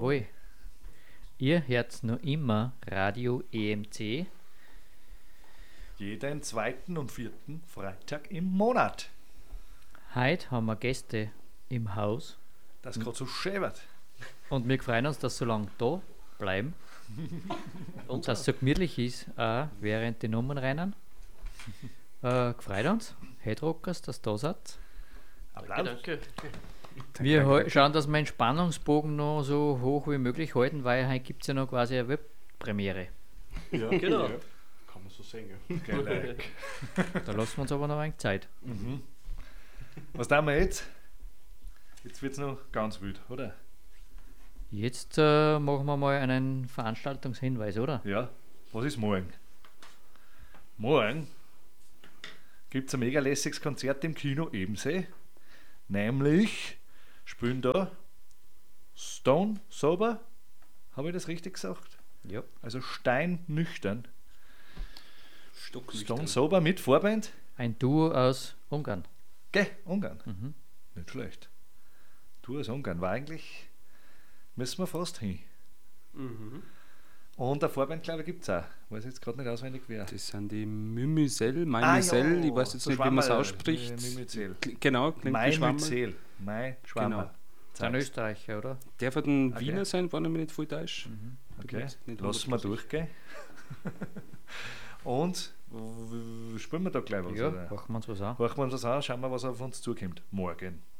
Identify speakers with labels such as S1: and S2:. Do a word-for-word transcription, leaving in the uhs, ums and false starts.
S1: Jawohl. Ihr hört noch immer Radio E M C.
S2: Jeden zweiten und vierten Freitag im Monat.
S1: Heute haben wir Gäste im Haus.
S2: Das gerade so schön wird.
S1: Und wir freuen uns, dass sie so lange da bleiben. Und dass es so gemütlich ist, auch während die Nummern rennen. Äh, gefreut uns, Headrockers, dass ihr da seid.
S2: Applaus.
S3: Danke.
S1: Wir hal- schauen, dass wir den Spannungsbogen noch so hoch wie möglich halten, weil heute gibt es ja noch quasi eine Webpremiere.
S3: Ja, genau.
S4: Ja, kann man so sehen. Ja.
S2: Geil.
S1: Da lassen wir uns aber noch ein wenig Zeit.
S2: Mhm. Was tun wir jetzt? Jetzt wird es noch ganz wild, oder?
S1: Jetzt äh, machen wir mal einen Veranstaltungshinweis, oder?
S2: Ja. Was ist morgen? Morgen gibt es ein mega lässiges Konzert im Kino Ebensee. Nämlich spielen da Stone Sober. Habe ich das richtig gesagt?
S1: Ja.
S2: Also steinnüchtern.
S4: Stocknüchtern.
S2: Stone Sober mit Vorband.
S1: Ein Duo aus Ungarn.
S2: Geh, Ungarn.
S1: Mhm.
S2: Nicht schlecht. Du aus Ungarn. War eigentlich, müssen wir fast hin.
S3: Mhm.
S2: Und eine Vorband, glaube ich, gibt es auch. Weiß jetzt gerade nicht auswendig, wer.
S4: Das sind die Mümüsel,
S2: Ah,
S4: Mymüsel,
S2: ja,
S4: ich weiß jetzt
S2: so
S4: nicht, wie man es
S2: Schwammerl,
S4: ausspricht.
S2: äh, Mümüzel.
S4: Kl- Genau, klingt wie
S2: Mein
S4: Schwammerl.
S2: Mützel. Mein Schwammerl.
S1: Sind
S2: Zeig's.
S1: Österreicher, oder?
S4: Der wird ein
S2: Okay.
S4: Wiener sein, wenn ich mich nicht voll täusche.
S1: Mhm.
S4: Bin
S2: Okay,
S4: jetzt nicht
S2: lassen wir
S4: hundertprozentig.
S2: durchgehen. Und w- w- spielen wir da gleich was?
S1: Ja,
S2: oder?
S1: machen wir uns was an.
S2: Machen wir uns das an, schauen wir, was auf uns zukommt. Morgen.